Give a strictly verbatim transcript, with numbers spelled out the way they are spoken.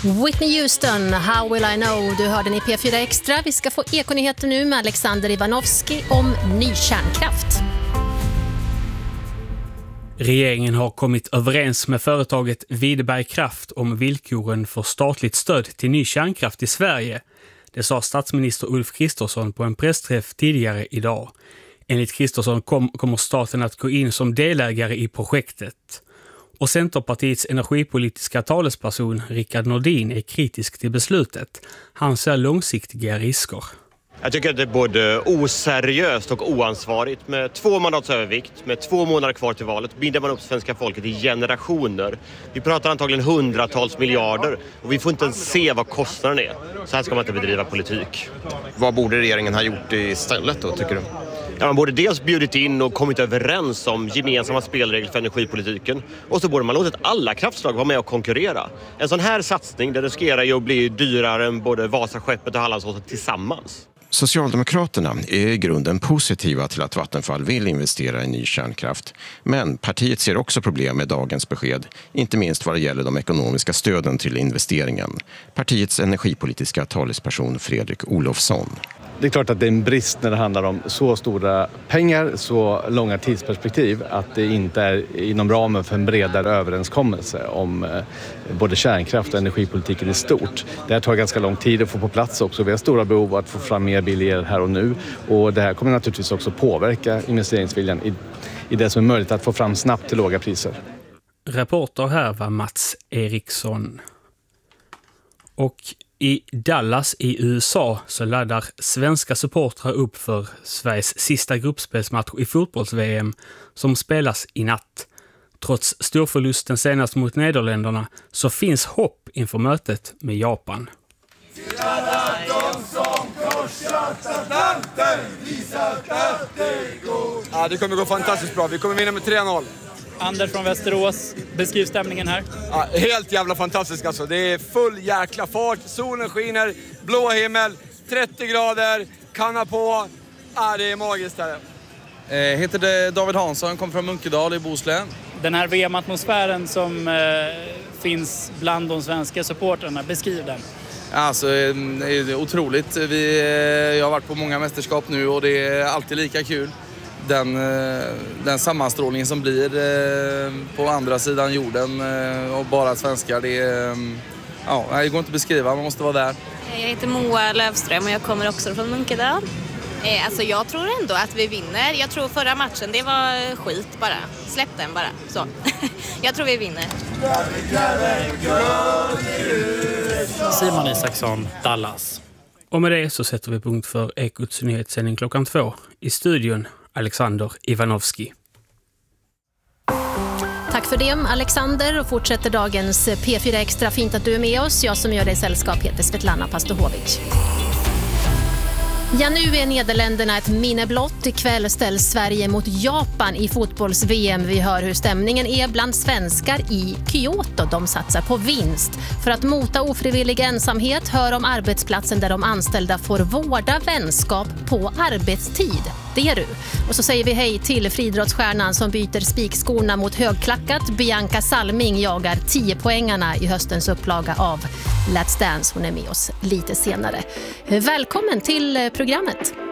Whitney Houston, How Will I Know? Du hörde den i P fyra Extra. Vi ska få ekonyheter nu med Alexander Ivanovski om ny kärnkraft. Regeringen har kommit överens med företaget Videberg Kraft om villkoren för statligt stöd till ny kärnkraft i Sverige. Det sa statsminister Ulf Kristersson på en pressträff tidigare idag. Enligt Kristersson kom, kommer staten att gå in som delägare i projektet. Och Centerpartiets energipolitiska talesperson Rickard Nordin är kritisk till beslutet. Han ser långsiktiga risker. Jag tycker att det är både oseriöst och oansvarigt. Med två mandats övervikt, med två månader kvar till valet, binder man upp svenska folket i generationer. Vi pratar antagligen hundratals miljarder och vi får inte ens se vad kostnaden är. Så här ska man inte bedriva politik. Vad borde regeringen ha gjort istället då, tycker du? Ja, man borde dels bjudit in och kommit överens om gemensamma spelregler för energipolitiken. Och så borde man låtit alla kraftslag vara med och konkurrera. En sån här satsning, det riskerar ju att bli dyrare än både Vasaskeppet och Hallandsåsen tillsammans. Socialdemokraterna är i grunden positiva till att Vattenfall vill investera i ny kärnkraft. Men partiet ser också problem med dagens besked, inte minst vad det gäller de ekonomiska stöden till investeringen. Partiets energipolitiska talesperson Fredrik Olofsson. Det är klart att det är en brist när det handlar om så stora pengar, så långa tidsperspektiv, att det inte är inom ramen för en bredare överenskommelse om både kärnkraft och energipolitiken i stort. Det här tar ganska lång tid att få på plats också. Vi har stora behov av att få fram mer billigare här och nu, och det här kommer naturligtvis också påverka investeringsviljan i, i det som är möjligt att få fram snabbt till låga priser. Reporter här var Mats Eriksson. Och i Dallas i U S A så laddar svenska supportrar upp för Sveriges sista gruppspelsmatch i fotbolls-V M som spelas i natt. Trots storförlusten senast mot Nederländerna så finns hopp inför mötet med Japan. Ja, det kommer gå fantastiskt bra. Vi kommer vinna med tre noll. Anders från Västerås, beskriv stämningen här. Ja, helt jävla fantastiskt alltså. Det är full jäkla fart, solen skiner, blå himmel, trettio grader, kanna på. Ja, det är magiskt här. Jag heter David Hansson, kommer från Munkedal i Bohuslän. Den här V M-atmosfären som eh, finns bland de svenska supporterna, beskriv den. Alltså, det är otroligt. Vi, jag har varit på många mästerskap nu och det är alltid lika kul. Den, den sammanstrålningen som blir på andra sidan jorden och bara svenskar, det, ja, det går inte att beskriva, man måste vara där. Jag heter Moa Lövström och jag kommer också från Munkedal. Alltså jag tror ändå att vi vinner. Jag tror förra matchen, det var skit bara. Släpp den bara. Så. Jag tror vi vinner. Simon Isaksson, Dallas. Och med det så sätter vi punkt för Ekots nyhetssändning klockan två. I studion Alexander Ivanovski. Tack för det, Alexander, och fortsätter dagens P fyra Extra. Fint att du är med oss. Jag som gör det i sällskap heter Svetlana Pastohovic. Ja, nu är Nederländerna ett minne blott. Ikväll ställs Sverige mot Japan i fotbolls-V M. Vi hör hur stämningen är bland svenskar i Kyoto. De satsar på vinst. För att mota ofrivillig ensamhet, hör om arbetsplatsen där de anställda får vårda vänskap på arbetstid. Det är du. Och så säger vi hej till friidrottsstjärnan som byter spikskorna mot högklackat. Bianca Salming jagar tio poängarna i höstens upplaga av Let's Dance. Hon är med oss lite senare. Välkommen till programmet.